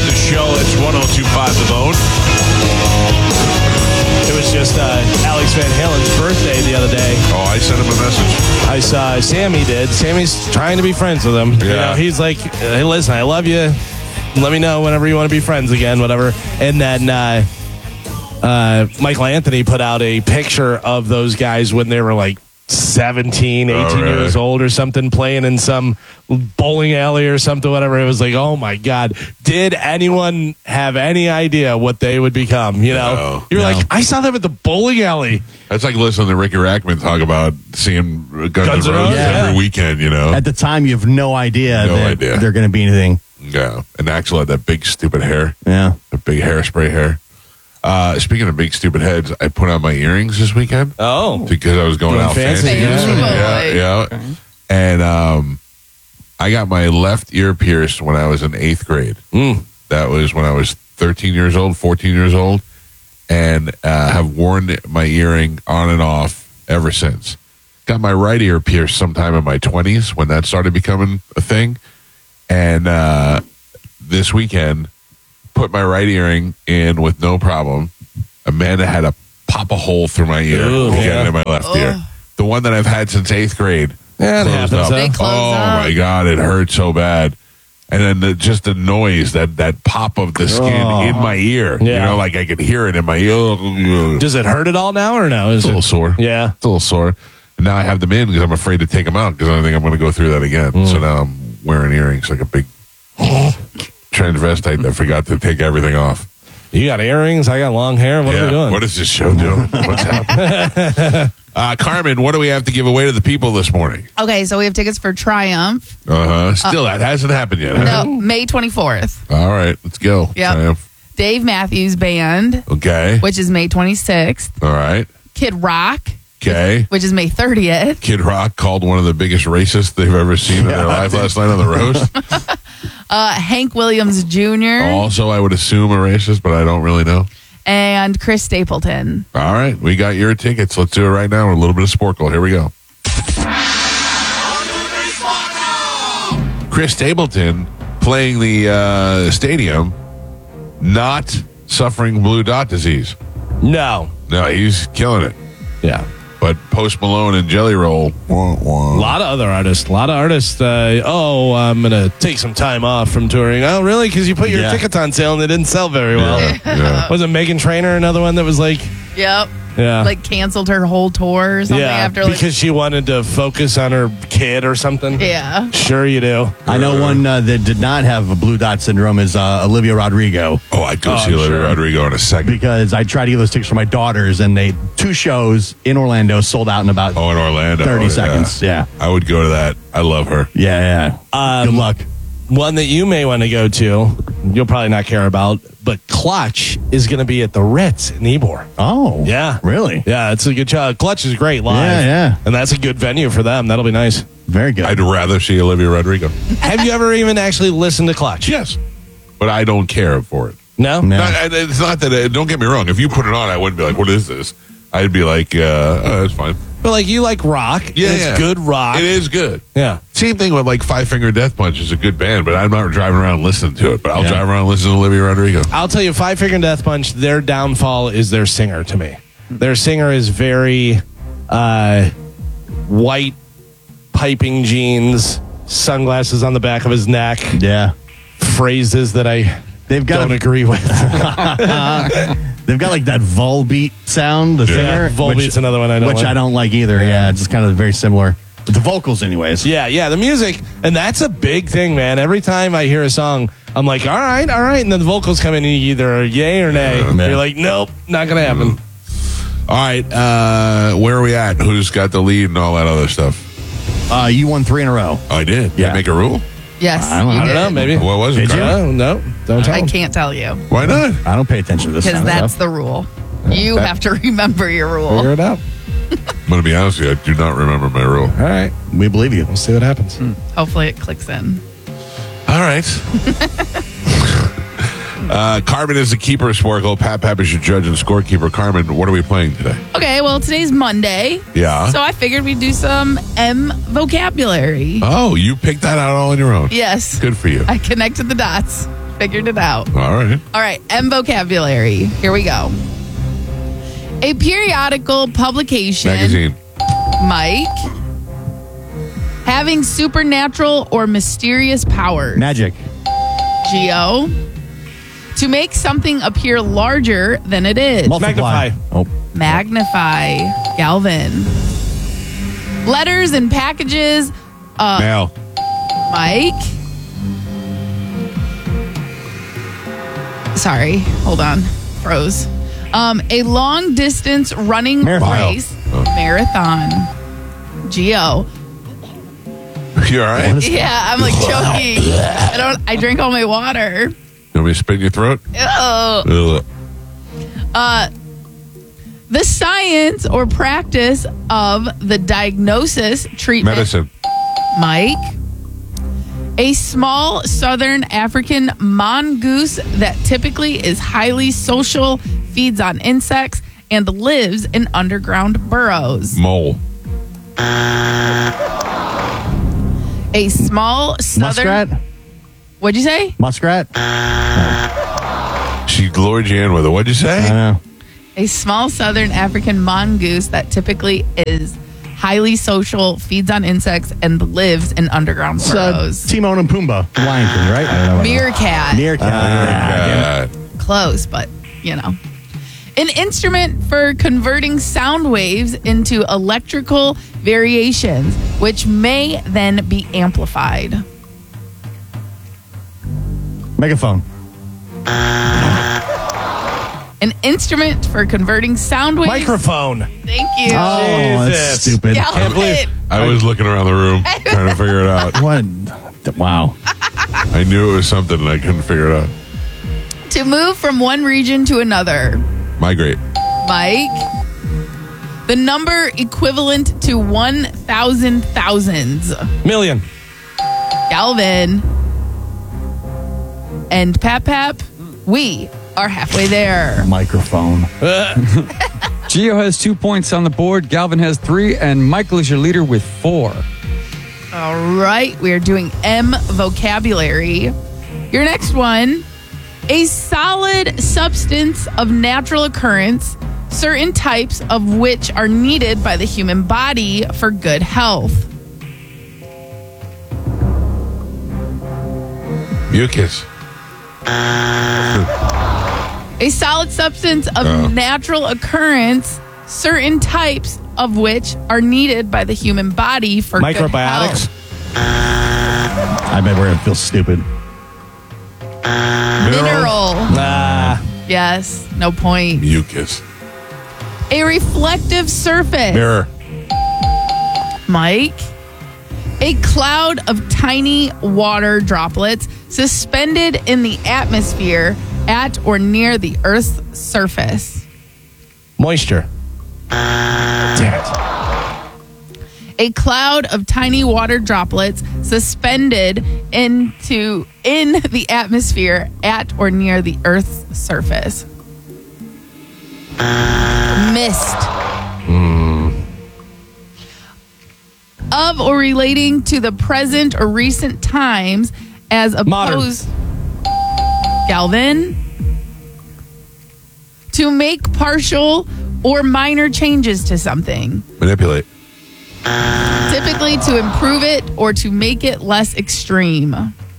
the show. It's 102.5 The Bone. It was just Alex Van Halen's birthday the other day. Oh, I sent him a message. I saw Sammy did. Sammy's trying to be friends with him. Yeah. You know, he's like, hey, listen, I love you. Let me know whenever you want to be friends again, whatever. And then Michael Anthony put out a picture of those guys when they were like 17, 18 years old or something, playing in some bowling alley or something, whatever. It was like, oh my God. Did anyone have any idea what they would become? You know, you're like, I saw them at the bowling alley. That's like listening to Ricky Rackman talk about seeing Guns N' Roses every weekend, you know? At the time, you have no idea that they're going to be anything. Yeah. And Axl had that big, stupid hair. Yeah. The big hairspray hair. Speaking of big, stupid heads, I put on my earrings this weekend. Oh. Because I was going out fancy. Yeah. And I got my left ear pierced when I was in 8th grade. That was when I was 13 years old, 14 years old. And have worn my earring on and off ever since. Got my right ear pierced sometime in my 20s when that started becoming a thing. And this weekend, put my right earring in with no problem. Amanda had to pop a hole through my ear to get it in my left ear. The one that I've had since 8th grade. Yeah, it happens. My God, it hurt so bad. And then just the noise, that pop of the skin in my ear. Yeah. You know, like I could hear it in my ear. Does it hurt at all now or no? It's a little sore. Yeah. It's a little sore. And now I have them in because I'm afraid to take them out because I think I'm going to go through that again. So now I'm wearing earrings like a big transvestite that forgot to take everything off. You got earrings. I got long hair. What are we doing? What is this show doing? What's happening? Carmen, what do we have to give away to the people this morning? Okay, so we have tickets for Triumph. Still, that hasn't happened yet. Huh? No, May 24th. All right, let's go. Yep. Triumph. Dave Matthews Band. Okay. Which is May 26th. All right. Kid Rock. Okay. Which is May 30th. Kid Rock called one of the biggest racists they've ever seen in their life last night on the roast. Hank Williams Jr. Also, I would assume a racist, but I don't really know. And Chris Stapleton. All right, we got your tickets. Let's do it right now with a little bit of Sporkle. Here we go. Chris Stapleton playing the stadium, not suffering blue dot disease. No, he's killing it. Yeah. But Post Malone and Jelly Roll. A lot of other artists. I'm going to take some time off from touring. Oh, really? Because you put your tickets on sale and they didn't sell very well. Yeah. Was it Meghan Trainor another one that was like... Yep. Yeah. Like canceled her whole tour or something after because she wanted to focus on her kid or something. Yeah. Sure you do. I know one that did not have a blue dot syndrome is Olivia Rodrigo. Oh, I'd go see Olivia Rodrigo in a second. Because I tried to get those tickets for my daughters, and 2 shows in Orlando sold out in about in Orlando 30 seconds. Yeah. I would go to that. I love her. Yeah. Good luck. One that you may want to go to, you'll probably not care about, but Clutch is going to be at the Ritz in Ybor. Oh. Yeah. Really? Yeah, it's a good show. Clutch is great live. Yeah. And that's a good venue for them. That'll be nice. Very good. I'd rather see Olivia Rodrigo. Have you ever even actually listened to Clutch? Yes. But I don't care for it. No? It's not that, don't get me wrong. If you put it on, I wouldn't be like, what is this? I'd be like, that's fine. But like you like rock. Yeah, it's good rock. It is good. Yeah. Same thing with like Five Finger Death Punch is a good band, but I'm not driving around listening to it. But I'll drive around and listen to Olivia Rodrigo. I'll tell you, Five Finger Death Punch, their downfall is their singer to me. Their singer is very white piping jeans, sunglasses on the back of his neck. Yeah. Phrases that I don't agree with. They've got like that Volbeat sound, the singer. Volbeat's another one I don't like. Which I don't like either. Yeah, it's just kind of very similar. But the vocals, anyways. Yeah, the music. And that's a big thing, man. Every time I hear a song, I'm like, all right. And then the vocals come in and you either yay or nay. You're like, nope, not going to happen. All right, where are we at? Who's got the lead and all that other stuff? You won 3 in a row. Oh, I did? Did I make a rule? Yes. I don't know, maybe. What was it? Did you? No, don't tell I him. can't tell you. Why not? I don't pay attention to this Because kind of that's stuff. the rule. You have to remember your rule. Figure it out. I'm going to be honest with you. I do not remember my rule. All right. We believe you. We'll see what happens. Hopefully it clicks in. All right. Carmen is the keeper of Sporkle. Pat is your judge and scorekeeper. Carmen, what are we playing today? Okay, well, today's Monday. Yeah. So I figured we'd do some M vocabulary. Oh, you picked that out all on your own. Yes. Good for you. I connected the dots. Figured it out. All right. All right, M vocabulary. Here we go. A periodical publication. Magazine. Mike. Having supernatural or mysterious powers. Magic. Geo. To make something appear larger than it is. Multiply. Magnify. Oh. Magnify. Galvin. Letters and packages. Mail. Mike. Sorry, hold on. Froze. A long distance running Marathon. race. Marathon. Geo. You all right? Yeah, I'm like choking. I drank all my water. You want me to spit in your throat? Ew. Ugh. The science or practice of the diagnosis, treatment. Medicine. Mike. A small southern African mongoose that typically is highly social, feeds on insects, and lives in underground burrows. Mole. A small southern. Muskrat. What'd you say? Muskrat. She lured you in with it. What'd you say? I know. A small southern African mongoose that typically is highly social, feeds on insects, and lives in underground It's, burrows. Timon and Pumbaa. Lion King, right? I don't know. Meerkat. Meerkat. Close, but you know. An instrument for converting sound waves into electrical variations, which may then be amplified. Megaphone. An instrument for converting sound waves. Microphone. Thank you. Oh, that's Jesus. stupid. Galvin. believe- I was looking around the room trying to figure it out. What? Wow. I knew it was something and I couldn't figure it out. To move from one region to another. Migrate. Mike. The number equivalent to 1,000 thousands. Million. Galvin. And Pap, we are halfway there. Microphone. Gio has 2 points on the board. Galvin has 3, and Michael is your leader with 4. All right, we are doing M vocabulary. Your next one, a solid substance of natural occurrence, certain types of which are needed by the human body for good health. Mucus. A solid substance of natural occurrence, certain types of which are needed by the human body for good Microbiotics. health. I bet we're going to feel stupid. Mineral. Ah. Yes, no point. Mucus. A reflective surface. Mirror. Mike. A cloud of tiny water droplets suspended in the atmosphere at or near the Earth's surface. Moisture. Damn it. A cloud of tiny water droplets suspended in the atmosphere at or near the Earth's surface. Mist. Of or relating to the present or recent times as opposed. Galvin. To make partial or minor changes to something. Manipulate. Typically to improve it or to make it less extreme.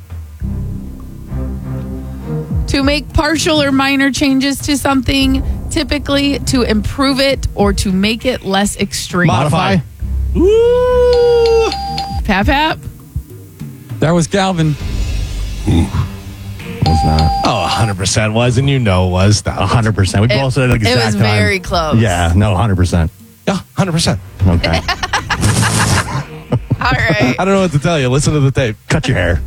To make partial or minor changes to something, typically to improve it or to make it less extreme. Modify. Woo! Pap. That was Galvin. Was not. Oh, 100% was, and you know it was. 100%. We both said it at the It exact was time. very close. Yeah, no, 100%. Yeah, 100%. Okay. All right. I don't know what to tell you. Listen to the tape. Cut your hair.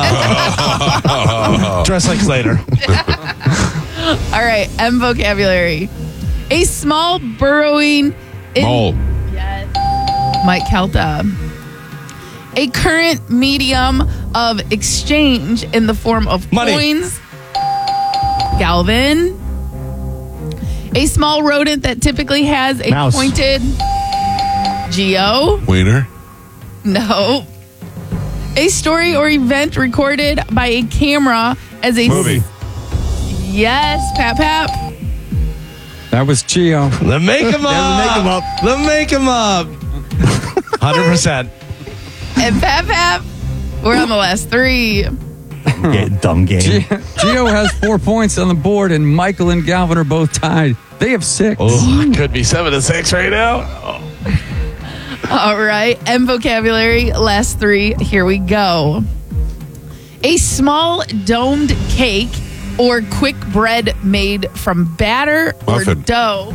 Dress like Slater. All right. M vocabulary. A small burrowing. Mole. Yes. Mike Kelta. A current medium of exchange in the form of Money. coins. Galvin. A small rodent that typically has a Mouse. pointed. Geo. Wiener. No. A story or event recorded by a camera as a Movie. Yes, Pap. That was Gio. The make 'em up. The make 'em up. 100%. And Pap, we're on the last 3. Dumb game. Gio has 4 points on the board, and Michael and Galvin are both tied. They have 6. Oh, could be 7-6 right now. All right, M vocabulary, last 3. Here we go. A small domed cake or quick bread made from batter Muffin. or dough.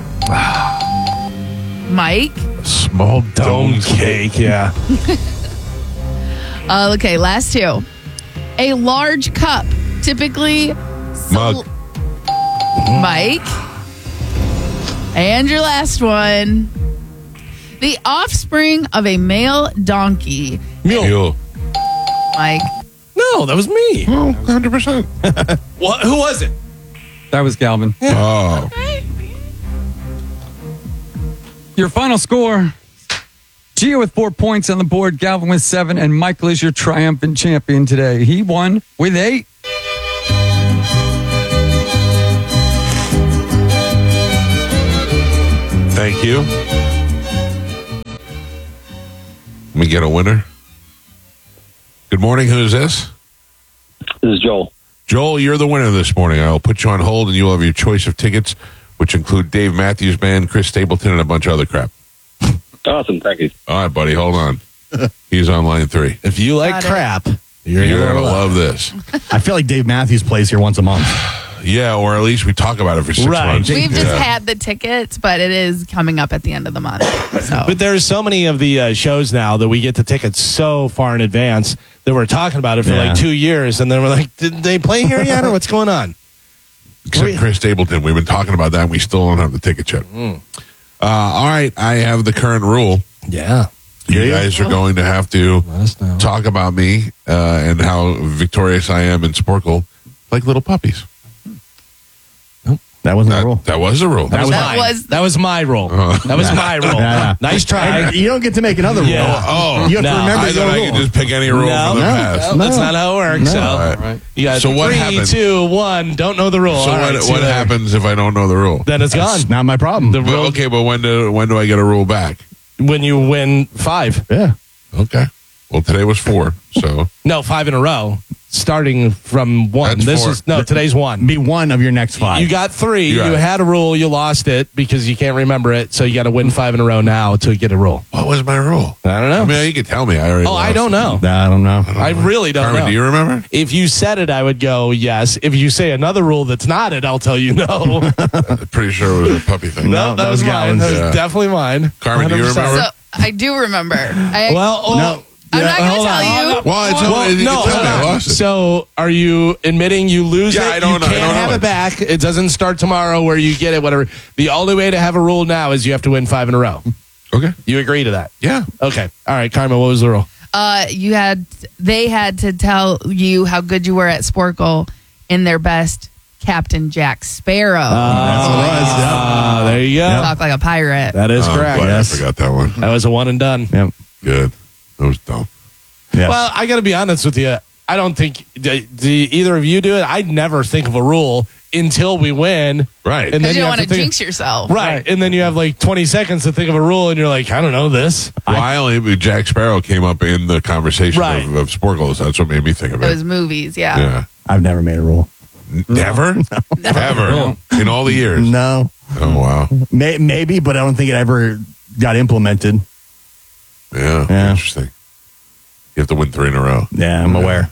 Mike? Small dome cake, yeah. Okay, last 2. A large cup, typically... Mug. Mike? And your last one. The offspring of a male donkey. Mule. Mike? No, that was me. Oh, 100%. What? Who was it? That was Galvin. Oh. Your final score. Gio with 4 points on the board, Galvin with 7, and Michael is your triumphant champion today. He won with 8. Thank you. Let me get a winner. Good morning. Who's this? This is Joel. Joel, you're the winner this morning. I'll put you on hold, and you'll have your choice of tickets, which include Dave Matthews Band, Chris Stapleton, and a bunch of other crap. Awesome. Thank you. All right, buddy. Hold on. He's on line 3. If you like Got it. crap, You're going to love this. I feel like Dave Matthews plays here once a month. Yeah, or at least we talk about it for 6 Right. months. We've just Yeah. had the tickets, but it is coming up at the end of the month. So But there's so many of the shows now that we get the tickets so far in advance that we're talking about it for Yeah. like 2 years, and then we're like, did they play here yet, or what's going on? Except Chris Stapleton. We've been talking about that, and we still don't have the ticket yet. All right, I have the current rule. Yeah. You guys are going to have to Let us know. talk about me and how victorious I am in Sporkle, like little puppies. That wasn't a rule. That was a rule. That was That mine. was- That was my role. That was my role. Yeah. Nice try. And you don't get to make another rule. Yeah. Oh, You have No. to remember I your thought I rule. could just pick any rule No. from the No. past. Well, that's not how it works. No. So All right. you got So what 3, happens? 2, 1. Don't know the rule. So All right, see what you later. happens if I don't know the rule? Then it's gone. It's not my problem. The But, rule okay, but when do I get a rule back? when you win 5. Yeah. Okay. Well, today was 4, so No, 5 in a row, starting from 1. That's 4. Today's 1. Be one of your next 5. You got 3. You got You it. had a rule. You lost it because you can't remember it. So you got to win 5 in a row now to get a rule. what was my rule? I don't know. I mean, you could tell me. I already. Oh, I lost don't it. know. I don't know. I really don't Carmen, know. do you remember? If you said it, I would go yes. If you say another rule that's not it, I'll tell you no. I'm pretty sure it was a puppy thing. No, that was mine. Galvin's. That was Yeah. definitely mine. Carmen, do you 100%. remember? So I do remember. Well, I'm not going to hold tell on. you. Well, it's Well, you no, can tell me I hold on. lost it. So, are you admitting you lose Yeah, it? I don't you know. I can't don't have know. it back. It doesn't start tomorrow where you get it, whatever. The only way to have a rule now is you have to win 5 in a row. Okay. You agree to that? Yeah. Okay. All right, Carmen, what was the rule? They had to tell you how good you were at Sporkle in their best Captain Jack Sparrow. There you go. Talk like a pirate. That is correct. Glad Yes. I forgot that one. That was a one and done. Yep. Good. That was dumb. Yes. Well, I got to be honest with you. I don't think do either of you do it. I'd never think of a rule until we win. Right. And Because you don't have want to think- jinx yourself. Right. And then you have like 20 seconds to think of a rule, and you're like, I don't know this. Jack Sparrow came up in the conversation Right. of Sporkles. That's what made me think of It it. was movies, yeah. Yeah. I've never made a rule. Never? Ever? In all the years? No. Oh, wow. Maybe, but I don't think it ever got implemented. Yeah. Yeah. Interesting. You have to win 3 in a row. Yeah, I'm aware.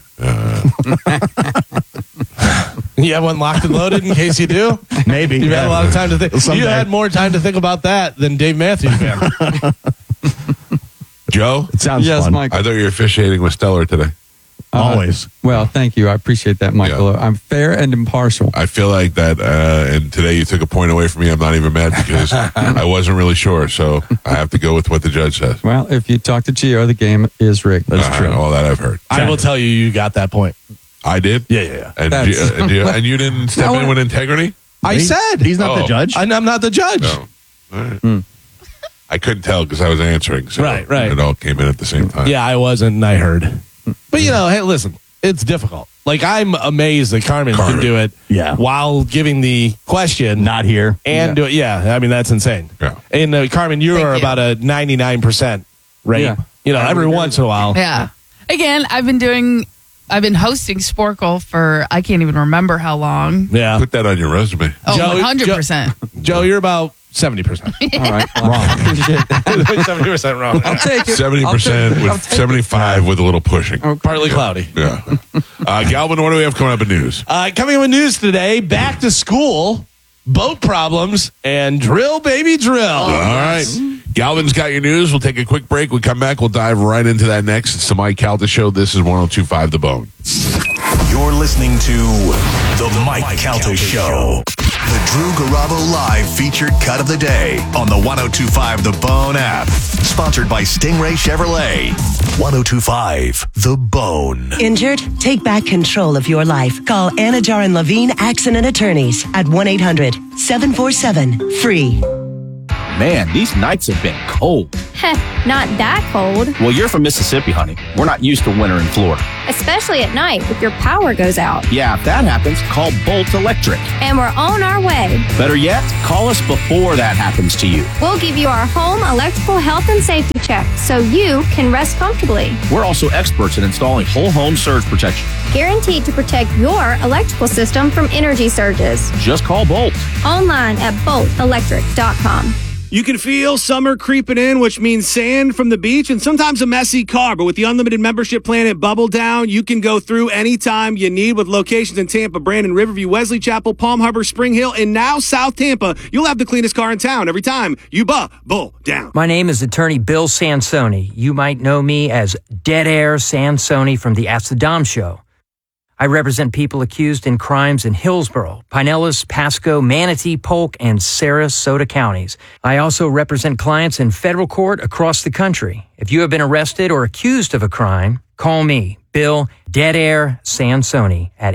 You have one locked and loaded in case you do. Maybe. You've had a lot of time to think. Someday. You had more time to think about that than Dave Matthews did. Joe? It sounds Yes, fun. Mike. I thought you were officiating with Stellar today. Always. Well, thank you. I appreciate that, Michael. Yeah. I'm fair and impartial. I feel like that, and today you took a point away from me. I'm not even mad because I wasn't really sure. So I have to go with what the judge says. Well, if you talk to Gio, the game is rigged. That's true. All that I've heard. I will tell you, you got that point. I did? Yeah. And, That's- and you didn't step in with integrity? I said He's not the Oh. judge. I'm not the judge. No. All right. I couldn't tell because I was answering. So Right. It all came in at the same time. Yeah, I wasn't, and I heard. But, hey, listen, it's difficult. Like, I'm amazed that Carmen can do it while giving the question. Not here. And do it. Yeah, I mean, that's insane. Yeah. And, Carmen, you are about a 99% rate. Yeah. Every once in a while. Yeah. Again, I've been hosting Sporkle for, I can't even remember how long. Yeah. Put that on your resume. Oh, Joe, 100%. Joe, you're about 70%. All right. Wrong. 70% wrong. I'll take it. 70% with 75 with a little pushing. Partly cloudy. Yeah. Galvin, what do we have coming up in news? Coming up in news today, back to school, boat problems, and drill, baby, drill. All right. Galvin's got your news. We'll take a quick break. We come back. We'll dive right into that next. It's the Mike Calta Show. This is 102.5 The Bone. You're listening to The Mike Calta Show. The Drew Garabo Live featured cut of the day on the 102.5 The Bone app. Sponsored by Stingray Chevrolet. 102.5 The Bone. Injured? Take back control of your life. Call Anajar and Levine Accident Attorneys at 1-800-747-FREE. Man, these nights have been cold. Not that cold. Well, you're from Mississippi, honey. We're not used to winter in Florida. Especially at night if your power goes out. Yeah, if that happens, call Bolt Electric. And we're on our way. Better yet, call us before that happens to you. We'll give you our home electrical health and safety check so you can rest comfortably. We're also experts in installing whole home surge protection. Guaranteed to protect your electrical system from energy surges. Just call Bolt. Online at boltelectric.com. You can feel summer creeping in, which means sand from the beach and sometimes a messy car. But with the unlimited membership plan at Bubble Down, you can go through anytime you need with locations in Tampa, Brandon, Riverview, Wesley Chapel, Palm Harbor, Spring Hill, and now South Tampa. You'll have the cleanest car in town every time you Bubble Down. My name is attorney Bill Sansoni. You might know me as Dead Air Sansoni from the Ask the Dom Show. I represent people accused in crimes in Hillsborough, Pinellas, Pasco, Manatee, Polk, and Sarasota counties. I also represent clients in federal court across the country. If you have been arrested or accused of a crime, call me, Bill Dead Air Sansoni, at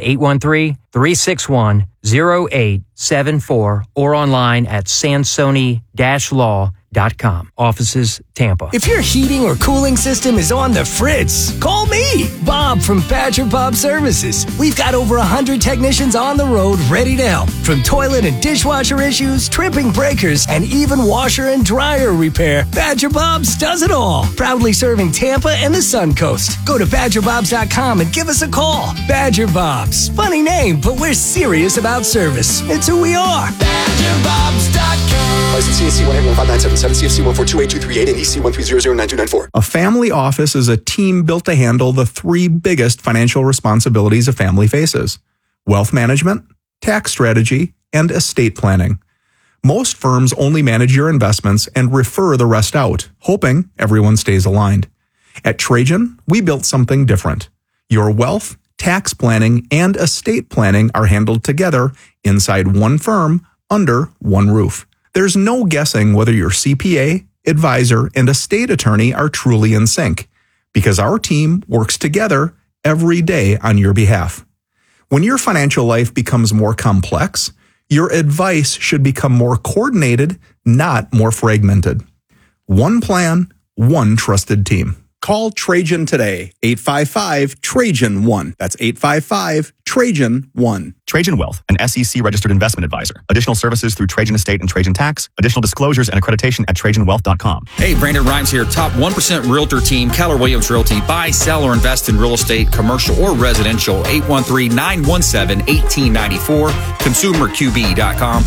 813-361-0874 or online at sansoni-law.com. Offices, Tampa. If your heating or cooling system is on the fritz, call me, Bob from Badger Bob Services. We've got over 100 technicians on the road ready to help. From toilet and dishwasher issues, tripping breakers, and even washer and dryer repair, Badger Bob's does it all. Proudly serving Tampa and the Suncoast. Go to BadgerBobs.com and give us a call. Badger Bob's. Funny name, but we're serious about service. It's who we are. BadgerBobs.com. License CAC 1-815-977, CFC 1428238, and EC 1300994. A family office is a team built to handle the three biggest financial responsibilities a family faces: wealth management, tax strategy, and estate planning. Most firms only manage your investments and refer the rest out, hoping everyone stays aligned. At Trajan, we built something different. Your wealth, tax planning, and estate planning are handled together inside one firm under one roof. There's no guessing whether your CPA, advisor, and estate attorney are truly in sync, because our team works together every day on your behalf. When your financial life becomes more complex, your advice should become more coordinated, not more fragmented. One plan, one trusted team. Call Trajan today, 855-TRAJAN-1. That's 855-TRAJAN-1. Trajan Wealth, an SEC-registered investment advisor. Additional services through Trajan Estate and Trajan Tax. Additional disclosures and accreditation at TrajanWealth.com. Hey, Brandon Rhymes here. Top 1% Realtor team, Keller Williams Realty. Buy, sell, or invest in real estate, commercial or residential. 813-917-1894. ConsumerQB.com.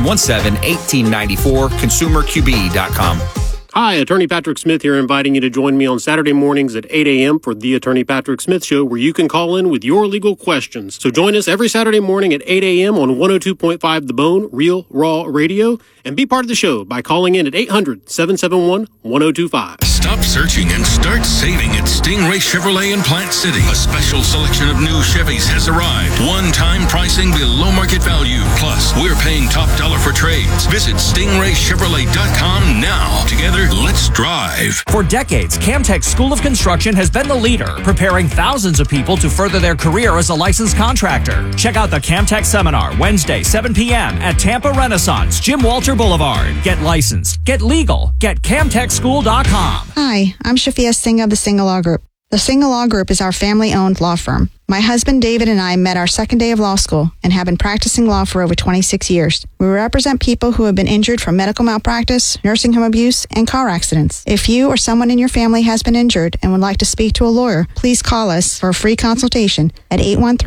917-1894. ConsumerQB.com. Hi, Attorney Patrick Smith here, inviting you to join me on Saturday mornings at 8 a.m. for The Attorney Patrick Smith Show, where you can call in with your legal questions. So join us every Saturday morning at 8 a.m. on 102.5 The Bone, Real Raw Radio, and be part of the show by calling in at 800-771-1025. Stop searching and start saving at Stingray Chevrolet in Plant City. A special selection of new Chevys has arrived. One-time pricing below market value. Plus, we're paying top dollar for trades. Visit StingrayChevrolet.com now. Together, let's drive. For decades, Camtech School of Construction has been the leader, preparing thousands of people to further their career as a licensed contractor. Check out the Camtech Seminar, Wednesday, 7 p.m. at Tampa Renaissance, Jim Walter Boulevard. Get licensed, get legal, get CamTechSchool.com. Hi, I'm Shafia Singh of the Singh Law Group. The Single Law Group is our family-owned law firm. My husband David and I met our second day of law school and have been practicing law for over 26 years. We represent people who have been injured from medical malpractice, nursing home abuse, and car accidents. If you or someone in your family has been injured and would like to speak to a lawyer, please call us for a free consultation at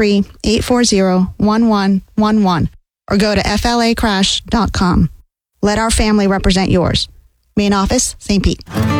813-840-1111 or go to flacrash.com. Let our family represent yours. Main office, St. Pete.